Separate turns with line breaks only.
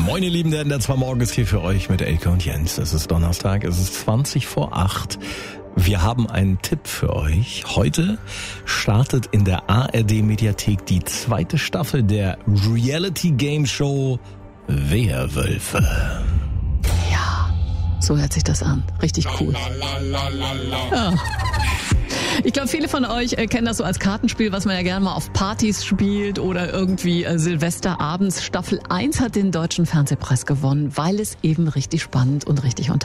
Moin ihr Lieben, der NDR 2 Morgen ist hier für euch mit Elke und Jens. Es ist Donnerstag, es ist 20:20. Wir haben einen Tipp für euch. Heute startet in der ARD-Mediathek die zweite Staffel der Reality-Game-Show Werwölfe.
Ja, so hört sich das an. Richtig cool. Ja. Ich glaube, viele von euch kennen das so als Kartenspiel, was man ja gerne mal auf Partys spielt oder irgendwie Silvesterabends. Staffel 1 hat den Deutschen Fernsehpreis gewonnen, weil es eben richtig spannend und richtig